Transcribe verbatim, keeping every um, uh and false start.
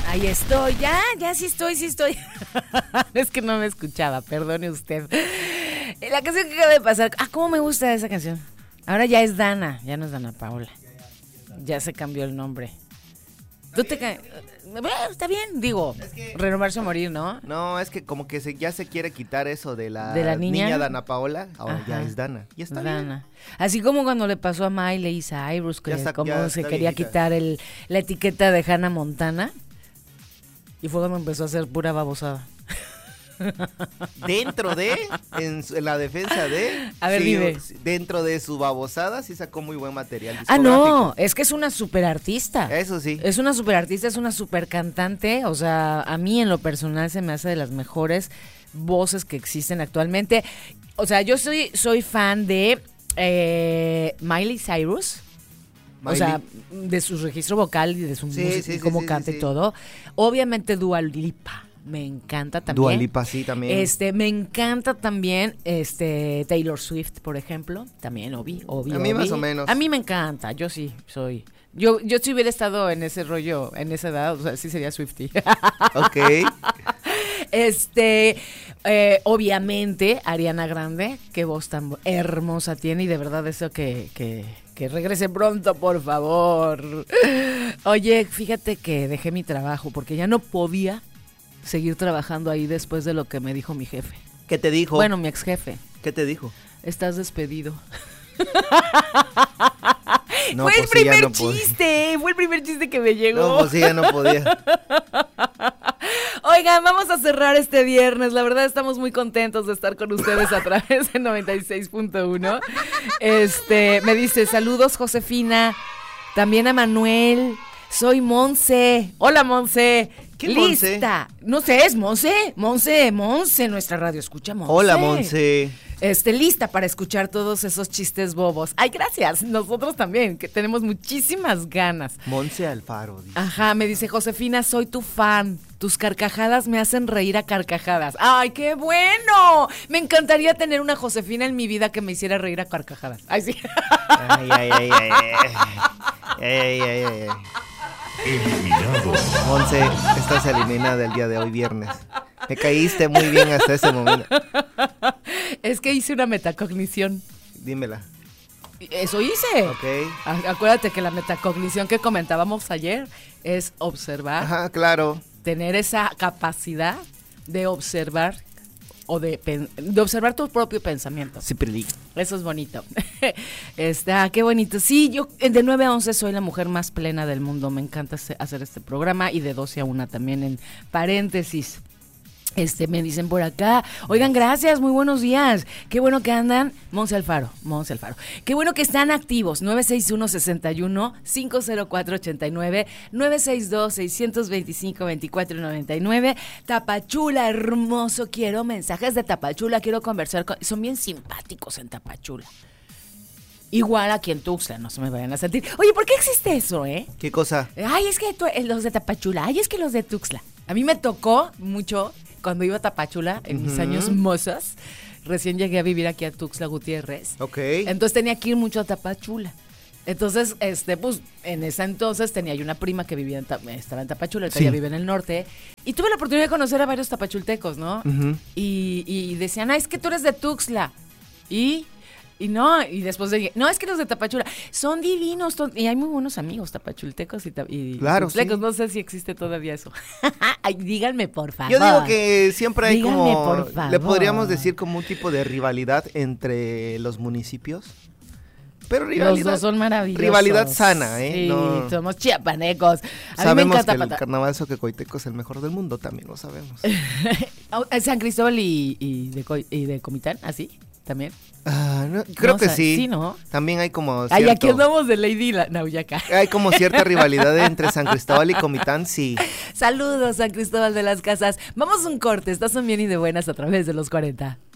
Ahí estoy, ya, ya sí estoy, sí estoy. Es que no me escuchaba, perdone usted. La canción que acaba de pasar, ah, cómo me gusta esa canción. Ahora ya es Dana, ya no es Dana Paola. Ya se cambió el nombre. ¿Tú te ca... Bueno, está bien, digo, es que, renovarse o morir, ¿no? No, es que como que se, ya se quiere quitar eso de la, ¿De la niña? niña Dana Paola, ahora Ajá. ya es Dana. Y está Dana. bien. Así como cuando le pasó a Miley Cyrus, que está, como se quería viejita. quitar el, la etiqueta de Hannah Montana. Y fue cuando empezó a hacer pura babosada. Dentro de, en, su, en la defensa de... A ver, sí, dime. Dentro de su babosada sí sacó muy buen material Ah, discográfico. no, es que es una super artista. Eso sí. Es una super artista, es una super cantante. O sea, a mí en lo personal se me hace de las mejores voces que existen actualmente. O sea, yo soy, soy fan de eh, Miley Cyrus. Miley. O sea, de su registro vocal y de su Sí, música, sí, y sí, cómo sí, canta sí, y todo. Obviamente Dua Lipa, me encanta también. Dua Lipa, sí, también. Este, me encanta también este Taylor Swift, por ejemplo, también, obvio, obvio. A mí más obvio. o menos. A mí me encanta, yo sí soy. Yo, yo si hubiera estado en ese rollo, en esa edad, o sea, sí sería Swiftie. Ok. Este, eh, obviamente, Ariana Grande, qué voz tan hermosa tiene y de verdad eso que, que, que regrese pronto, por favor. Oye, fíjate que dejé mi trabajo porque ya no podía seguir trabajando ahí después de lo que me dijo mi jefe. ¿Qué te dijo? Bueno, mi ex jefe. ¿Qué te dijo? Estás despedido. No, fue pues el sí, ya primer no pod- chiste, fue el primer chiste que me llegó. No, pues sí, ya no podía. Oigan, vamos a cerrar este viernes. La verdad estamos muy contentos de estar con ustedes a través de noventa y seis punto uno. Este, me dice, saludos Josefina, también a Manuel. Soy Monse. Hola, Monse. ¿Qué Lista. No sé, es Monse. Monse, Monse, nuestra radio escucha Monse. Hola, Monse. Este, lista para escuchar todos esos chistes bobos. Ay, gracias. Nosotros también, que tenemos muchísimas ganas. Monse Alfaro, dice. Ajá, me dice Josefina, soy tu fan. Tus carcajadas me hacen reír a carcajadas. ¡Ay, qué bueno! Me encantaría tener una Josefina en mi vida que me hiciera reír a carcajadas. Ay, sí. Ay, ay, ay, ay, ay. Ay, ay, ay, ay. Eliminado. Monse, estás eliminada el día de hoy, viernes. Me caíste muy bien hasta ese momento. Es que hice una metacognición. Dímela. Eso hice. Ok. A- Acuérdate que la metacognición que comentábamos ayer es observar, Ajá, claro. tener esa capacidad de observar o de, pen- de observar tu propio pensamiento. Sí, perdí. Eso es bonito. Está, qué bonito. Sí, yo eh, de nueve a once soy la mujer más plena del mundo. Me encanta hace- hacer este programa y de doce a una también en paréntesis. Este, me dicen por acá, oigan, gracias, muy buenos días, qué bueno que andan, Monse Alfaro, Monse Alfaro, qué bueno que están activos, nueve seis uno, seis uno, cinco cero cuatro, ocho nueve, nueve seis dos, seis dos cinco, dos cuatro nueve nueve, Tapachula, hermoso, quiero mensajes de Tapachula, quiero conversar con, son bien simpáticos en Tapachula. Igual aquí en Tuxtla, no se me vayan a sentir. Oye, ¿por qué existe eso, eh? ¿Qué cosa? Ay, es que tú- eh, los de Tapachula, ay, es que los de Tuxtla. A mí me tocó mucho cuando iba a Tapachula en mis Ujú. años mozos. Recién llegué a vivir aquí a Tuxtla Gutiérrez. Ok. Entonces tenía que ir mucho a Tapachula. Entonces, este, pues, en ese entonces tenía yo una prima que vivía en Ta- estaba en Tapachula, ahorita Sí. ya vive en el norte. Y tuve la oportunidad de conocer a varios tapachultecos, ¿no? Ujú. y, y decían, ah, es que tú eres de Tuxtla. Y... Y no, y después dije, no, es que los de Tapachula son divinos, to- y hay muy buenos amigos tapachultecos y, ta- y Claro, tuxtlecos, sí. no sé si existe todavía eso. Ay, díganme, por favor. Yo digo que siempre hay Díganme, como, por favor. le podríamos decir como un tipo de rivalidad entre los municipios. Pero rivalidad, Los dos son maravillosos. rivalidad sana, ¿eh? Sí, No- somos chiapanecos. A mí me Sabemos encanta que el pata- carnaval soquecoiteco es el mejor del mundo, también lo sabemos. San Cristóbal y, y, de, Co- y de Comitán, ¿así? ¿También? Ah, no, creo No, que o sea, sí. sí, ¿no? También hay como Ay, aquí cierto, andamos de Lady la Nauyaca. hay como cierta rivalidad entre San Cristóbal y Comitán, sí. Saludos, San Cristóbal de las Casas. Vamos a un corte, estás son bien y de buenas a través de los cuarenta.